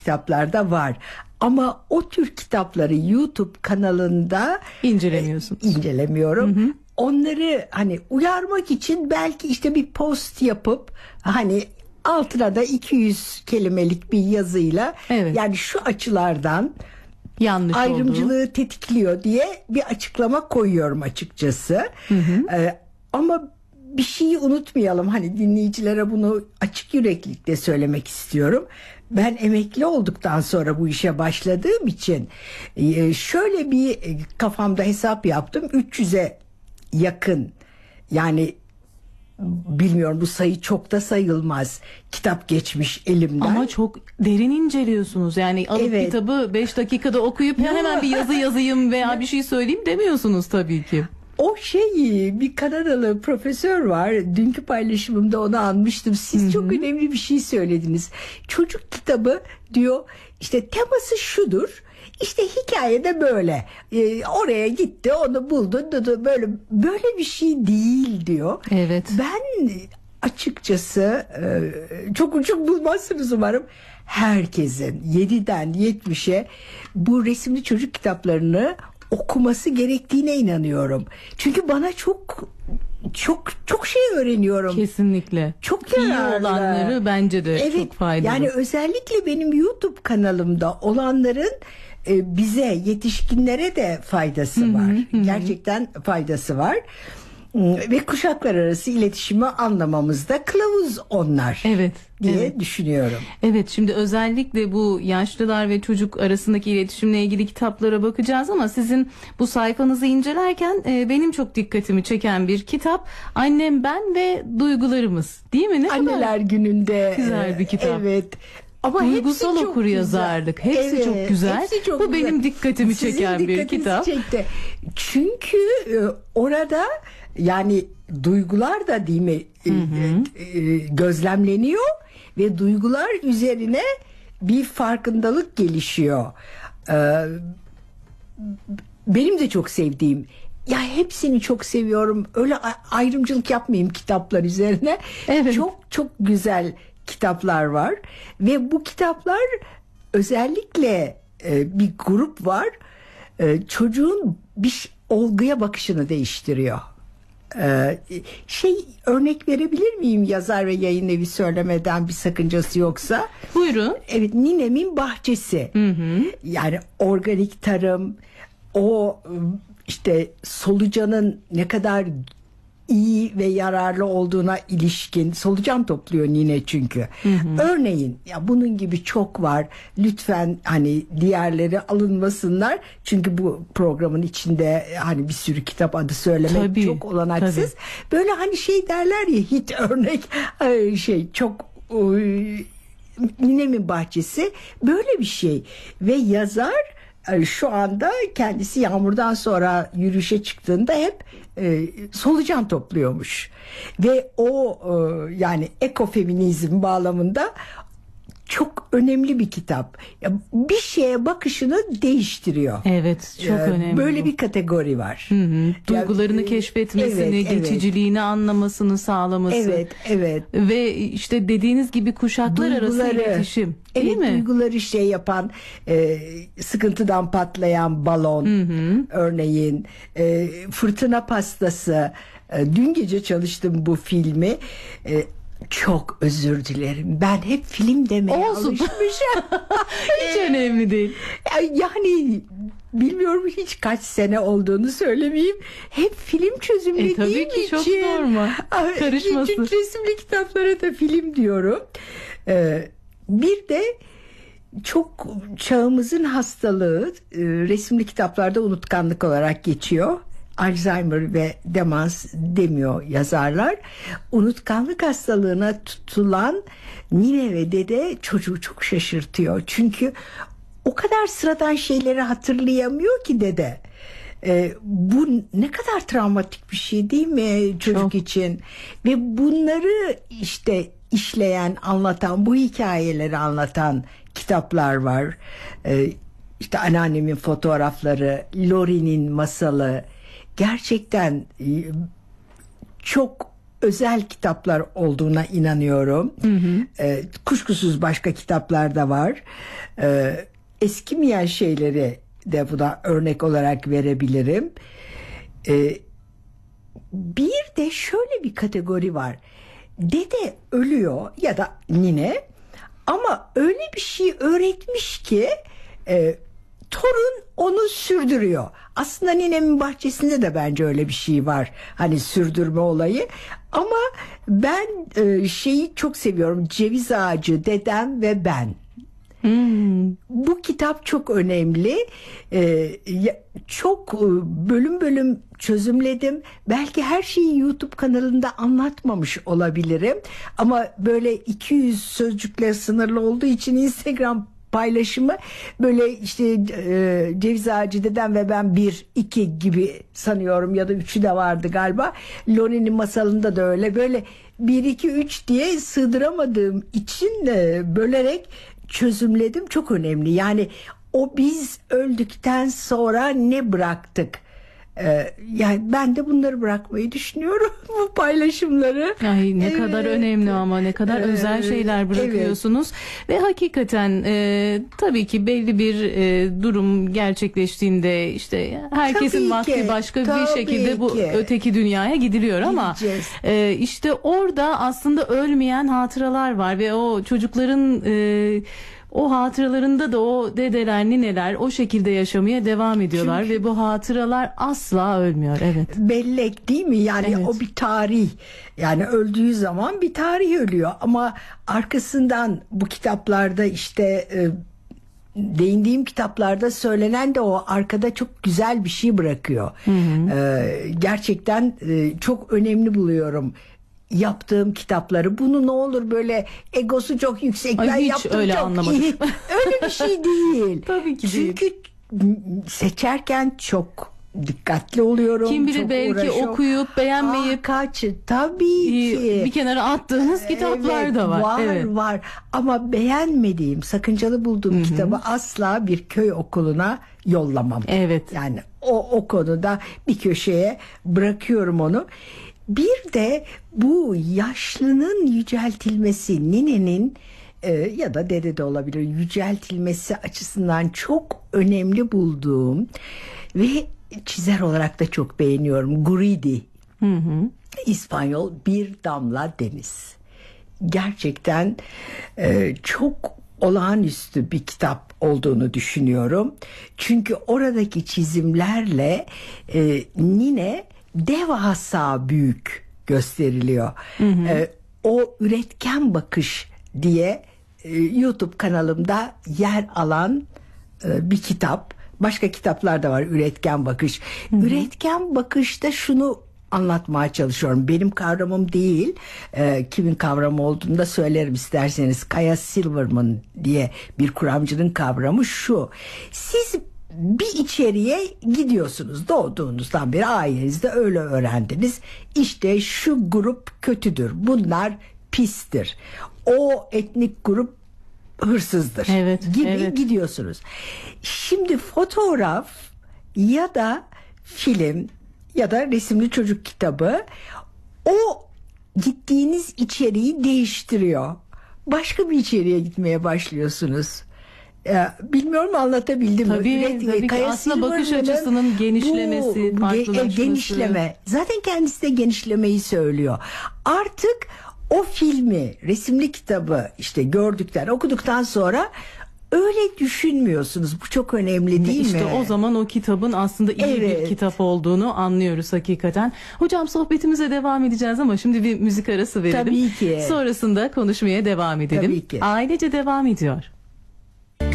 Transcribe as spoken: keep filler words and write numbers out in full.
kitaplarda var. Ama o tür kitapları YouTube kanalında incelemiyorsunuz. E, incelemiyorum. Hı hı. Onları hani uyarmak için belki işte bir post yapıp hani altına da iki yüz kelimelik bir yazıyla, evet, yani şu açılardan yanlış ayrımcılığı olduğu tetikliyor diye bir açıklama koyuyorum açıkçası. Hı hı. Ee, ama bir şeyi unutmayalım. Hani dinleyicilere bunu açık yüreklilikle söylemek istiyorum. Ben emekli olduktan sonra bu işe başladığım için şöyle bir kafamda hesap yaptım. üç yüze yakın, yani bilmiyorum, bu sayı çok da sayılmaz, kitap geçmiş elimden. Ama çok derin inceliyorsunuz. Yani alıp evet, kitabı beş dakikada okuyup ya hemen bir yazı yazayım veya bir şey söyleyeyim demiyorsunuz tabii ki. O şey, bir Kanadalı profesör var. Dünkü paylaşımımda onu anmıştım. Siz, Hı-hı, çok önemli bir şey söylediniz. Çocuk kitabı diyor, işte teması şudur. İşte hikayede böyle. Ee, oraya gitti, onu buldu. Böyle böyle bir şey değil diyor. Evet. Ben açıkçası e, çok uçuk bulmazsınız umarım. Herkesin yediden yetmişe bu resimli çocuk kitaplarını okuması gerektiğine inanıyorum. Çünkü bana çok çok çok şey öğreniyorum. Kesinlikle. Çok yararlı. İyi olanları bence de evet, çok faydalı. Yani özellikle benim YouTube kanalımda olanların e, bize, yetişkinlere de faydası, hı-hı, var. Hı-hı. Gerçekten faydası var. Ve kuşaklar arası iletişimi anlamamızda kılavuz onlar, evet, diye evet, düşünüyorum. Evet, şimdi özellikle bu yaşlılar ve çocuk arasındaki iletişimle ilgili kitaplara bakacağız ama sizin bu sayfanızı incelerken e, benim çok dikkatimi çeken bir kitap Annem, Ben ve Duygularımız, değil mi? Ne Anneler kadar gününde güzel bir kitap. Evet. Ama duygusal okur yazarlık. Hepsi evet, çok güzel. Hepsi çok bu güzel. Benim dikkatimi Sizin çeken bir kitap. Çekti. Çünkü orada yani duygular da, değil mi, hı hı, gözlemleniyor ve duygular üzerine bir farkındalık gelişiyor. Benim de çok sevdiğim, ya hepsini çok seviyorum. Öyle ayrımcılık yapmayayım kitaplar üzerine. Evet. Çok çok güzel kitaplar var ve bu kitaplar özellikle e, bir grup var, e, çocuğun bir olguya bakışını değiştiriyor. E, şey örnek verebilir miyim, yazar ve yayın evi söylemeden bir sakıncası yoksa? Buyurun. Evet, Ninemin Bahçesi. Hı hı. Yani organik tarım, o işte solucanın ne kadar iyi ve yararlı olduğuna ilişkin, solucan topluyor nine çünkü. Hı hı. Örneğin ya bunun gibi çok var. Lütfen hani diğerleri alınmasınlar. Çünkü bu programın içinde hani bir sürü kitap adı söylemek tabii, çok olanaksız. Tabii. Böyle hani şey derler ya, hit örnek şey çok Ninemin Bahçesi böyle bir şey ve yazar şu anda kendisi yağmurdan sonra yürüyüşe çıktığında hep e, solucan topluyormuş ve o e, yani ekofeminizm bağlamında çok önemli bir kitap. Ya, bir şeye bakışını değiştiriyor. Evet, çok ee, önemli. Böyle bir kategori var. Hı hı. Duygularını ya, keşfetmesini, evet, geçiciliğini evet, anlamasını sağlaması. Evet, evet. Ve işte dediğiniz gibi kuşaklar duyguları, arası iletişim. Değil evet, mi? Duyguları şey yapan, e, sıkıntıdan patlayan balon, hı hı, örneğin e, Fırtına Pastası. E, dün gece çalıştım bu filmi. E, Çok özür dilerim. Ben hep film demeye Olsun. alışmışım. Hiç önemli değil. Yani bilmiyorum hiç kaç sene olduğunu söylemeyeyim. Hep film çözümlediğim e, tabii ki için. Çok normal. Karışması. Çünkü resimli kitaplara da film diyorum. Ee, bir de çok çağımızın hastalığı, resimli kitaplarda unutkanlık olarak geçiyor. Alzheimer ve demans demiyor yazarlar. Unutkanlık hastalığına tutulan nine ve dede çocuğu çok şaşırtıyor. Çünkü o kadar sıradan şeyleri hatırlayamıyor ki dede. Ee, bu ne kadar travmatik bir şey değil mi çocuk çok. için? Ve bunları işte işleyen, anlatan, bu hikayeleri anlatan kitaplar var. Ee, işte Anneannemin Fotoğrafları, Lori'nin Masalı. Gerçekten çok özel kitaplar olduğuna inanıyorum. Hı hı. E, kuşkusuz başka kitaplar da var. E, eskimeyen şeyleri de buna örnek olarak verebilirim. E, bir de şöyle bir kategori var. Dede ölüyor ya da nine, ama öyle bir şey öğretmiş ki e, torun onu sürdürüyor. Aslında ninemin bahçesinde de bence öyle bir şey var. Hani sürdürme olayı. Ama ben e, şeyi çok seviyorum. Ceviz Ağacı, Dedem ve Ben. Hmm. Bu kitap çok önemli. Ee, çok bölüm bölüm çözümledim. Belki her şeyi YouTube kanalında anlatmamış olabilirim. Ama böyle iki yüz sözcükle sınırlı olduğu için Instagram paylaşımı böyle işte e, Ceviz Ağacı, Dedem ve Ben bir, iki gibi sanıyorum, ya da üçü de vardı galiba. Loni'nin masalında da öyle. Böyle bir, iki, üç diye sığdıramadığım için de bölerek çözümledim. Çok önemli. Yani o biz öldükten sonra ne bıraktık? Ee, yani ben de bunları bırakmayı düşünüyorum. Bu paylaşımları. Ay ne evet. kadar önemli, ama ne kadar ee, özel şeyler bırakıyorsunuz. Evet. Ve hakikaten e, tabii ki belli bir e, durum gerçekleştiğinde işte herkesin tabii vakti ki, başka bir şekilde bu ki. öteki dünyaya gidiliyor ama e, işte orada aslında ölmeyen hatıralar var ve o çocukların e, o hatıralarında da o dedeler, nineler o şekilde yaşamaya devam ediyorlar. Çünkü ve bu hatıralar asla ölmüyor. Evet. Bellek değil mi? Yani evet. O bir tarih. Yani öldüğü zaman bir tarih ölüyor. Ama arkasından bu kitaplarda işte e, değindiğim kitaplarda söylenen de o arkada çok güzel bir şey bırakıyor. Hı hı. E, gerçekten e, çok önemli buluyorum yaptığım kitapları. Bunu ne olur böyle egosu çok yüksek. Ay, ben hiç yaptım öyle çok anlamadım. iyi. Öyle bir şey değil. Tabii ki Çünkü değil. seçerken çok dikkatli oluyorum. Kim bilir, çok belki uğraşıyorum. okuyup beğenmeyip Aa, kaç tabii ki bir kenara attığınız kitaplar evet, da var. Var evet. var ama beğenmediğim, sakıncalı bulduğum Hı-hı. kitabı asla bir köy okuluna yollamam. Evet. Yani o, o konuda bir köşeye bırakıyorum onu. Bir de bu yaşlının yüceltilmesi, ninenin e, ya da dede de olabilir, yüceltilmesi açısından çok önemli bulduğum ve çizer olarak da çok beğeniyorum. Guridi. Hı hı. İspanyol, Bir Damla Deniz. Gerçekten e, çok olağanüstü bir kitap olduğunu düşünüyorum. Çünkü oradaki çizimlerle e, nine devasa büyük gösteriliyor. Hı hı. E, o üretken bakış diye e, YouTube kanalımda yer alan e, bir kitap. Başka kitaplar da var, üretken bakış. Hı hı. Üretken bakışta şunu anlatmaya çalışıyorum. Benim kavramım değil. E, kimin kavramı olduğunu da söylerim isterseniz. Kaya Silverman diye bir kuramcının kavramı şu. Siz bir içeriye gidiyorsunuz. Doğduğunuzdan beri ailenizde öyle öğrendiniz. İşte şu grup kötüdür. Bunlar pistir. O etnik grup hırsızdır. Evet, gibi evet. gidiyorsunuz. Şimdi fotoğraf ya da film ya da resimli çocuk kitabı o gittiğiniz içeriği değiştiriyor. Başka bir içeriğe gitmeye başlıyorsunuz. Bilmiyorum anlatabildim mi? Tabii, Üret, tabii ki. Aslında bakış açısının genişlemesi, bu, farklılaşması. Genişleme. Zaten kendisi de genişlemeyi söylüyor. Artık o filmi, resimli kitabı işte gördükten, okuduktan sonra öyle düşünmüyorsunuz. Bu çok önemli değil işte mi? İşte o zaman o kitabın aslında iyi evet. bir kitap olduğunu anlıyoruz hakikaten. Hocam sohbetimize devam edeceğiz ama şimdi bir müzik arası verelim. Tabii ki. Sonrasında konuşmaya devam edelim. Tabii ki. Ailece devam ediyor.